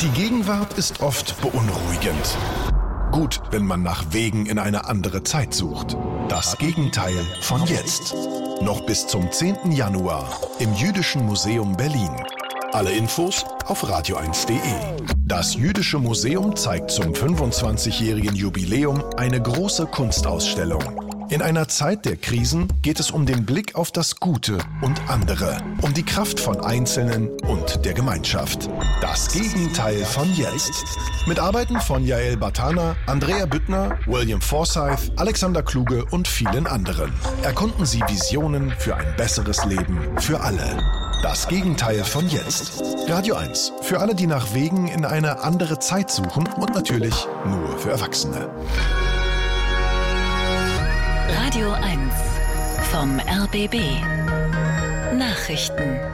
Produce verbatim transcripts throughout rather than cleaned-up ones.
Die Gegenwart ist oft beunruhigend. Gut, wenn man nach Wegen in eine andere Zeit sucht. Das Gegenteil von jetzt. Noch bis zum zehnten Januar im Jüdischen Museum Berlin. Alle Infos auf radio eins punkt de. Das Jüdische Museum zeigt zum fünfundzwanzigjährigen Jubiläum eine große Kunstausstellung. In einer Zeit der Krisen geht es um den Blick auf das Gute und andere, um die Kraft von Einzelnen und der Gemeinschaft. Das Gegenteil von jetzt. Mit Arbeiten von Yael Bartana, Andrea Büttner, William Forsythe, Alexander Kluge und vielen anderen. Erkunden Sie Visionen für ein besseres Leben für alle. Das Gegenteil von jetzt. Radio eins. Für alle, die nach Wegen in eine andere Zeit suchen und natürlich nur für Erwachsene. Radio eins vom R B B. Nachrichten.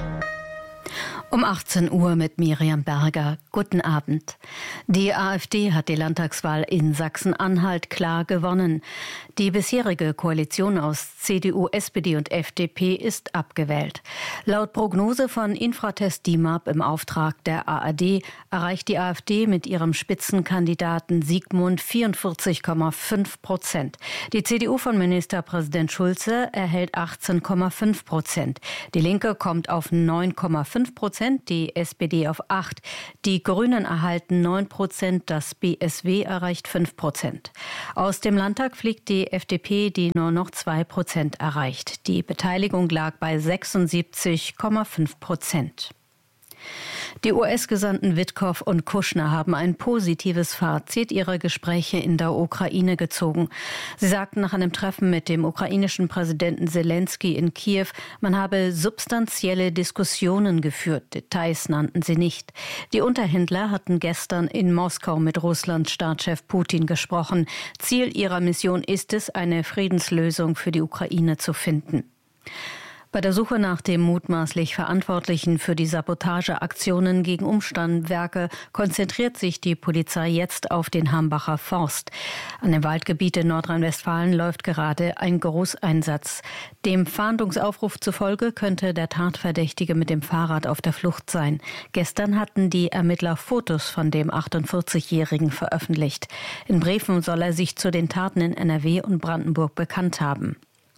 Um achtzehn Uhr mit Miriam Berger. Guten Abend. Die AfD hat die Landtagswahl in Sachsen-Anhalt klar gewonnen. Die bisherige Koalition aus C D U, S P D und F D P ist abgewählt. Laut Prognose von Infratest D I M A P im Auftrag der A R D erreicht die AfD mit ihrem Spitzenkandidaten Sigmund vierundvierzig Komma fünf Prozent. Die C D U von Ministerpräsident Schulze erhält achtzehn Komma fünf Prozent. Die Linke kommt auf neun Komma fünf Prozent. Die S P D auf acht. Die Grünen erhalten neun Prozent, das B S W erreicht fünf Prozent. Aus dem Landtag fliegt die F D P, die nur noch zwei Prozent erreicht. Die Beteiligung lag bei sechsundsiebzig Komma fünf Prozent. Die U S-Gesandten Witkow und Kushner haben ein positives Fazit ihrer Gespräche in der Ukraine gezogen. Sie sagten nach einem Treffen mit dem ukrainischen Präsidenten Zelensky in Kiew, man habe substanzielle Diskussionen geführt. Details nannten sie nicht. Die Unterhändler hatten gestern in Moskau mit Russlands Staatschef Putin gesprochen. Ziel ihrer Mission ist es, eine Friedenslösung für die Ukraine zu finden. Bei der Suche nach dem mutmaßlich Verantwortlichen für die Sabotageaktionen gegen Umspannwerke konzentriert sich die Polizei jetzt auf den Hambacher Forst. An dem Waldgebiet in Nordrhein-Westfalen läuft gerade ein Großeinsatz. Dem Fahndungsaufruf zufolge könnte der Tatverdächtige mit dem Fahrrad auf der Flucht sein. Gestern hatten die Ermittler Fotos von dem achtundvierzigjährigen veröffentlicht. In Briefen soll er sich zu den Taten in N R W und Brandenburg bekannt haben.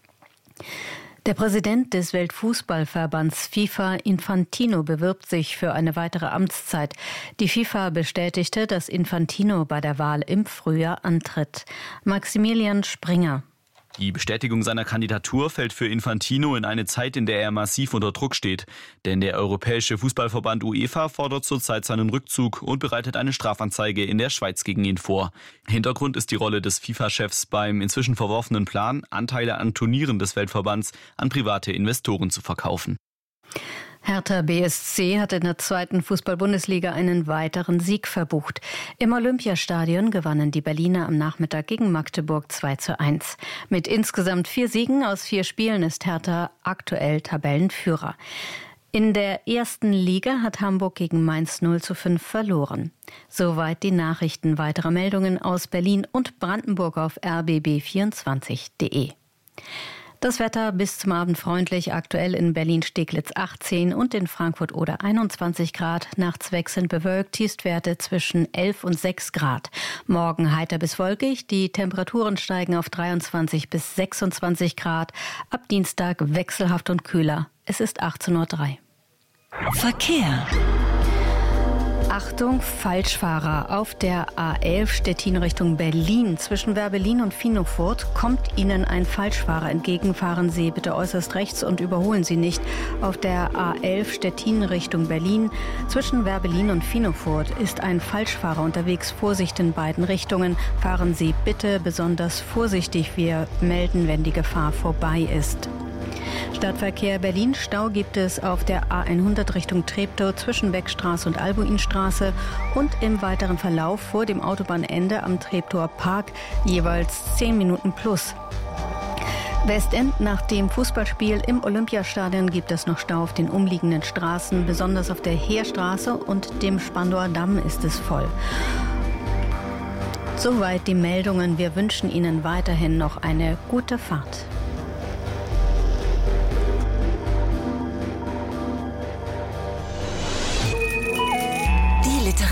Der Präsident des Weltfußballverbands FIFA, Infantino, bewirbt sich für eine weitere Amtszeit. Die FIFA bestätigte, dass Infantino bei der Wahl im Frühjahr antritt. Maximilian Springer. Die Bestätigung seiner Kandidatur fällt für Infantino in eine Zeit, in der er massiv unter Druck steht. Denn der Europäische Fußballverband UEFA fordert zurzeit seinen Rückzug und bereitet eine Strafanzeige in der Schweiz gegen ihn vor. Hintergrund ist die Rolle des FIFA-Chefs beim inzwischen verworfenen Plan, Anteile an Turnieren des Weltverbands an private Investoren zu verkaufen. Hertha B S C hat in der zweiten Fußball-Bundesliga einen weiteren Sieg verbucht. Im Olympiastadion gewannen die Berliner am Nachmittag gegen Magdeburg zwei zu eins. Mit insgesamt vier Siegen aus vier Spielen ist Hertha aktuell Tabellenführer. In der ersten Liga hat Hamburg gegen Mainz null zu fünf verloren. Soweit die Nachrichten. Weitere Meldungen aus Berlin und Brandenburg auf r b b vierundzwanzig punkt de. Das Wetter bis zum Abend freundlich, aktuell in Berlin-Steglitz achtzehn und in Frankfurt-Oder einundzwanzig Grad. Nachts wechselnd bewölkt, Tiefstwerte zwischen elf und sechs Grad. Morgen heiter bis wolkig, die Temperaturen steigen auf dreiundzwanzig bis sechsundzwanzig Grad. Ab Dienstag wechselhaft und kühler. Es ist achtzehn Uhr drei. Verkehr. Achtung, Falschfahrer. Auf der A elf Stettin Richtung Berlin. Zwischen Werbelin und Finofurt kommt Ihnen ein Falschfahrer entgegen. Fahren Sie bitte äußerst rechts und überholen Sie nicht. Auf der A elf Stettin Richtung Berlin. Zwischen Werbelin und Finofurt ist ein Falschfahrer unterwegs. Vorsicht in beiden Richtungen. Fahren Sie bitte besonders vorsichtig. Wir melden, wenn die Gefahr vorbei ist. Stadtverkehr Berlin. Stau gibt es auf der A hundert Richtung Treptow zwischen Beckstraße und Albuinstraße und im weiteren Verlauf vor dem Autobahnende am Treptower Park jeweils zehn Minuten plus. Westend. Nach dem Fußballspiel im Olympiastadion gibt es noch Stau auf den umliegenden Straßen. Besonders auf der Heerstraße und dem Spandauer Damm ist es voll. Soweit die Meldungen. Wir wünschen Ihnen weiterhin noch eine gute Fahrt.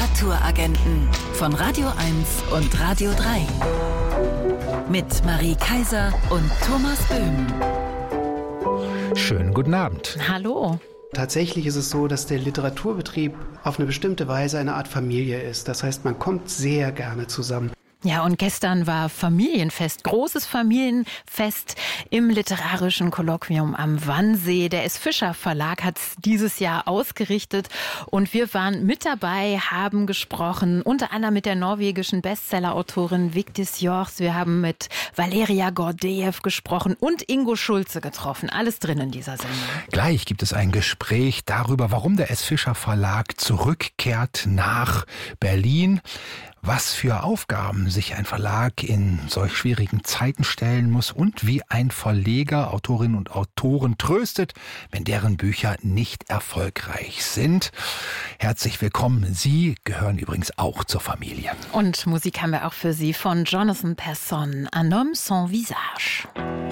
Literaturagenten von Radio eins und Radio drei. Mit Marie Kaiser und Thomas Böhm. Schönen guten Abend. Hallo. Tatsächlich ist es so, dass der Literaturbetrieb auf eine bestimmte Weise eine Art Familie ist. Das heißt, man kommt sehr gerne zusammen. Ja, und gestern war Familienfest, großes Familienfest im literarischen Kolloquium am Wannsee. Der S. Fischer Verlag hat es dieses Jahr ausgerichtet und wir waren mit dabei, haben gesprochen, unter anderem mit der norwegischen Bestsellerautorin Vigdis Hjorth. Wir haben mit Valeria Gordejew gesprochen und Ingo Schulze getroffen. Alles drin in dieser Sendung. Gleich gibt es ein Gespräch darüber, warum der S. Fischer Verlag zurückkehrt nach Berlin. Was für Aufgaben sich ein Verlag in solch schwierigen Zeiten stellen muss und wie ein Verleger Autorinnen und Autoren tröstet, wenn deren Bücher nicht erfolgreich sind. Herzlich willkommen. Sie gehören übrigens auch zur Familie. Und Musik haben wir auch für Sie von Jonathan Persson, Un homme sans visage.